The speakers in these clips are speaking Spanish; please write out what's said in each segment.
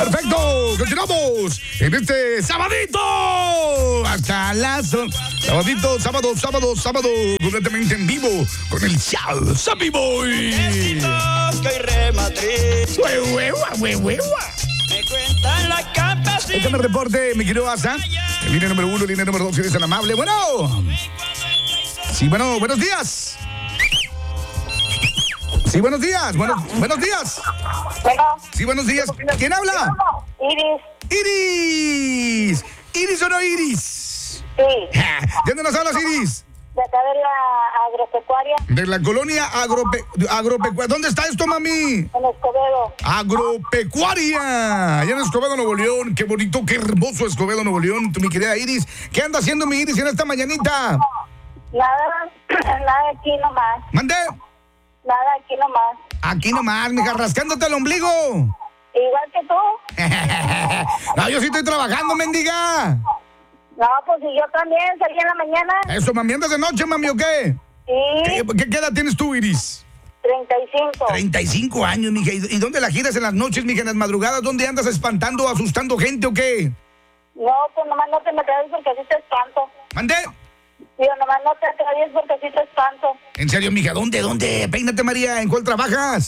Perfecto, continuamos en este sabadito hasta las sabadito, sábado, completamente en vivo con el Sappy Boy. Que hoy rematriz. Me cuentan la campesina. Este me reporte, mi querido Asa. Línea número 1, línea número 2, si eres tan amable. Bueno. Sí, bueno, buenos días. Sí, buenos días. Buenos días. Bueno. Sí, buenos días. ¿Quién habla? Iris. ¿Iris o no Iris? Sí. ¿De dónde nos hablas, Iris? De acá de la agropecuaria. De la colonia agropecuaria. ¿Dónde está esto, mami? En Escobedo. Agropecuaria. Allá en Escobedo, Nuevo León. Qué bonito, qué hermoso Escobedo, Nuevo León. Mi querida Iris. ¿Qué anda haciendo mi Iris en esta mañanita? Nada aquí nomás. ¿Mande? Nada aquí nomás. Aquí nomás, mija, rascándote el ombligo. Igual que tú. No, yo sí estoy trabajando, mendiga. No, pues y yo también salí en la mañana. Eso, mami, ¿andas de noche, mami, o qué? Sí. ¿Qué edad tienes tú, Iris? 35. 35 años, mija. ¿Y dónde la giras en las noches, mija, en las madrugadas? ¿Dónde andas espantando, asustando gente o qué? No, pues nomás no te me atreves porque así te espanto. ¿Mandé? Digo, nomás no te atreves porque así te espanto. En serio, mija, ¿dónde? Peínate, María, ¿en cuál trabajas?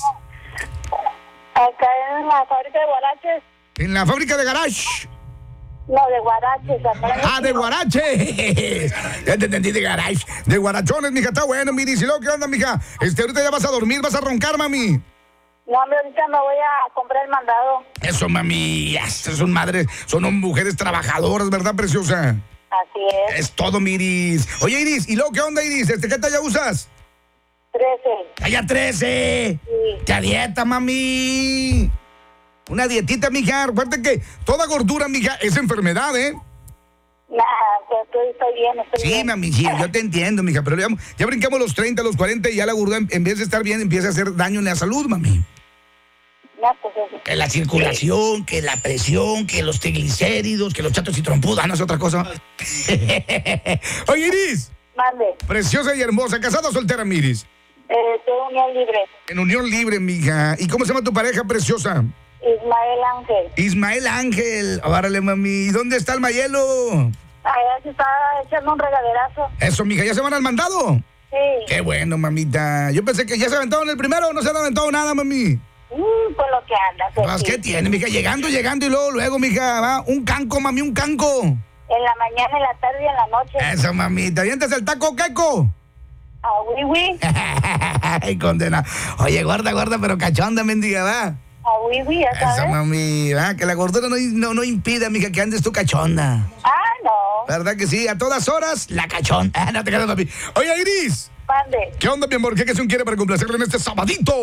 Acá en la fábrica de guaraches. En la fábrica de garage. No, de guaraches. Acá De guaraches. Ya te entendí, de garage. De guarachones, mija, está bueno, mira. ¿Y luego qué onda, mija? Ahorita ya vas a dormir, vas a roncar, mami. No, hombre, ahorita me voy a comprar el mandado. Eso, mami, son madres, son mujeres trabajadoras, ¿verdad, preciosa? Así es. Es todo, mi Iris. Oye, Iris, ¿y luego qué onda, Iris? ¿Qué talla usas? 13. ¡Talla 13! Sí. ¡Qué dieta, mami! Una dietita, mija. Recuerda que toda gordura, mija, es enfermedad, ¿eh? Nah, pues estoy bien, Sí, bien. mami, sí, yo te entiendo, mija, pero ya brincamos los 30, los 40 y ya la gordura, en vez de estar bien, empieza a hacer daño en la salud, mami. No, pues eso. Que la circulación, que la presión, que los triglicéridos, que los chatos y trompudas, no es otra cosa. Oye, Iris, Mande. preciosa y hermosa, ¿casada o soltera, mi Iris? De unión libre. En unión libre, mija. ¿Y cómo se llama tu pareja preciosa? Ismael Ángel. Ismael Ángel. Órale, mami. ¿Y dónde está el mayelo? Allá se está echando un regaderazo. Eso, mija, ¿ya se van al mandado? Sí. Qué bueno, mamita. Yo pensé que ya se aventaron el primero, no se han aventado nada, mami. Pues lo que anda. Pues, ¿qué tiene, mija? Llegando y luego, mija, va. Un canco, mami, un canco. En la mañana, en la tarde y en la noche. Eso, mamita. ¿Avientas el taco queco? Wiwi. Ay, condena. Oye, guarda, pero cachonda, mendiga, va. Wiwi, ya sabes. Eso, mami, va. Que la gordura no impida, mija, que andes tú cachonda. No. ¿Verdad que sí? A todas horas, la cachonda. No te quedas, papi. Oye, Iris. Mande. ¿Qué onda, mi amor? ¿Qué canción quiere para complacerle en este sabadito?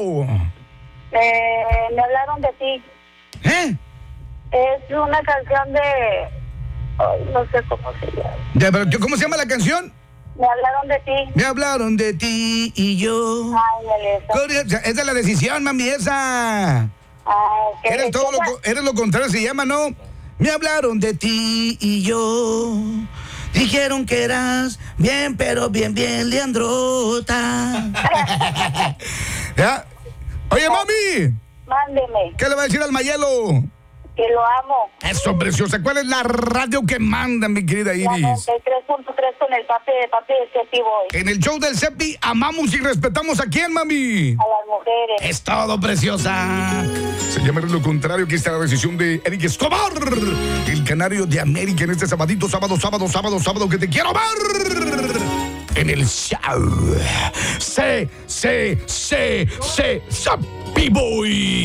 Me hablaron de ti. ¿Eh? Es una canción de... Ay, no sé cómo se llama. Pero, ¿cómo se llama la canción? Me hablaron de ti. Me hablaron de ti y yo. Ay, Melissa. Esa es la decisión, mami, esa. Eres lo contrario, se llama, ¿no? Me hablaron de ti y yo. Dijeron que eras bien, pero bien, Leandrota. ¿Ya? Oye, mami. Mándeme. ¿Qué le va a decir al mayelo? Que lo amo. Eso, preciosa. ¿Cuál es la radio que manda, mi querida Iris? 93.3 con el papi de Cepi Boy. En el show del Cepi amamos y respetamos a quién, mami. A las mujeres. Es todo, preciosa. Se llama lo contrario, que está la decisión de Eric Escobar, el canario de América, en este sabadito, sábado, que te quiero ver en el show. Sappy Boy.